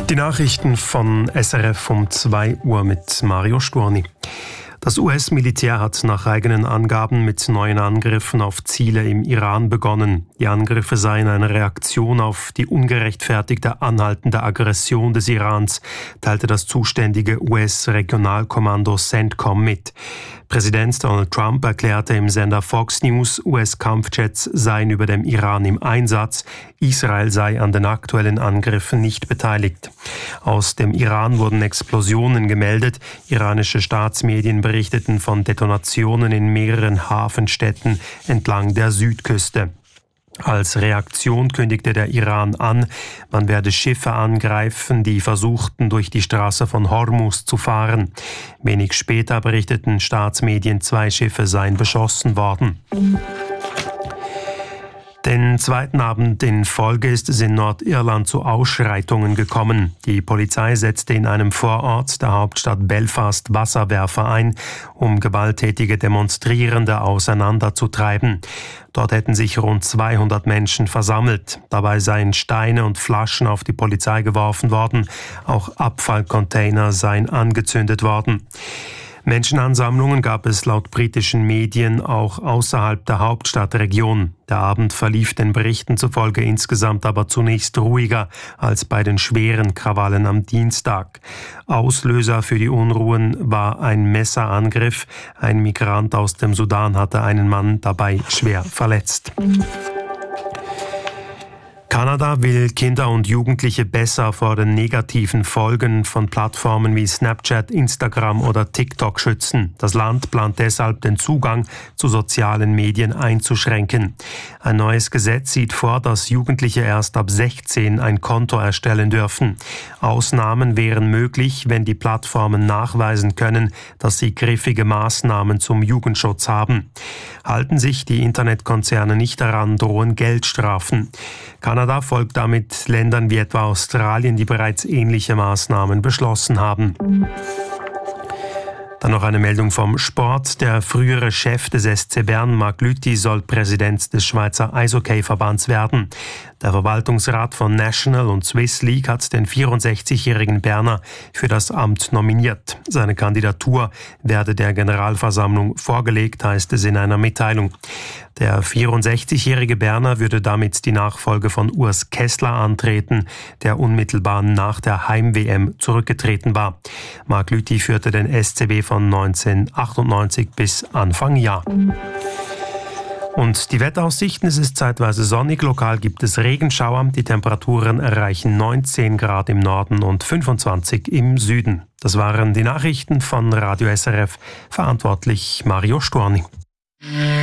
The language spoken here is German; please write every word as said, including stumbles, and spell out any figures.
Die Nachrichten von S R F um zwei Uhr mit Mario Storni. Das U S-Militär hat nach eigenen Angaben mit neuen Angriffen auf Ziele im Iran begonnen. Die Angriffe seien eine Reaktion auf die ungerechtfertigte anhaltende Aggression des Irans, teilte das zuständige U S-Regionalkommando CENTCOM mit. Präsident Donald Trump erklärte im Sender Fox News, U S-Kampfjets seien über dem Iran im Einsatz, Israel sei an den aktuellen Angriffen nicht beteiligt. Aus dem Iran wurden Explosionen gemeldet. Iranische Staatsmedien berichteten von Detonationen in mehreren Hafenstädten entlang der Südküste. Als Reaktion kündigte der Iran an, man werde Schiffe angreifen, die versuchten, durch die Straße von Hormuz zu fahren. Wenig später berichteten Staatsmedien, zwei Schiffe seien beschossen worden. Den zweiten Abend in Folge ist es in Nordirland zu Ausschreitungen gekommen. Die Polizei setzte in einem Vorort der Hauptstadt Belfast Wasserwerfer ein, um gewalttätige Demonstrierende auseinanderzutreiben. Dort hätten sich rund zweihundert Menschen versammelt. Dabei seien Steine und Flaschen auf die Polizei geworfen worden. Auch Abfallcontainer seien angezündet worden. Menschenansammlungen gab es laut britischen Medien auch außerhalb der Hauptstadtregion. Der Abend verlief den Berichten zufolge insgesamt aber zunächst ruhiger als bei den schweren Krawallen am Dienstag. Auslöser für die Unruhen war ein Messerangriff. Ein Migrant aus dem Sudan hatte einen Mann dabei schwer verletzt. Kanada will Kinder und Jugendliche besser vor den negativen Folgen von Plattformen wie Snapchat, Instagram oder TikTok schützen. Das Land plant deshalb, den Zugang zu sozialen Medien einzuschränken. Ein neues Gesetz sieht vor, dass Jugendliche erst ab sechzehn ein Konto erstellen dürfen. Ausnahmen wären möglich, wenn die Plattformen nachweisen können, dass sie griffige Maßnahmen zum Jugendschutz haben. Halten sich die Internetkonzerne nicht daran, drohen Geldstrafen. Kanada folgt damit Ländern wie etwa Australien, die bereits ähnliche Maßnahmen beschlossen haben. Dann noch eine Meldung vom Sport. Der frühere Chef des S C Bern, Marc Lüthi, soll Präsident des Schweizer Eishockey-Verbands werden. Der Verwaltungsrat von National und Swiss League hat den vierundsechzigjährigen Berner für das Amt nominiert. Seine Kandidatur werde der Generalversammlung vorgelegt, heißt es in einer Mitteilung. Der vierundsechzigjährige Berner würde damit die Nachfolge von Urs Kessler antreten, der unmittelbar nach der Heim-W M zurückgetreten war. Marc Lüthi führte den S C B von neunzehnhundertachtundneunzig bis Anfang Jahr. Und die Wetteraussichten: Es ist zeitweise sonnig, lokal gibt es Regenschauer. Die Temperaturen erreichen neunzehn Grad im Norden und fünfundzwanzig im Süden. Das waren die Nachrichten von Radio S R F. Verantwortlich Mario Storni.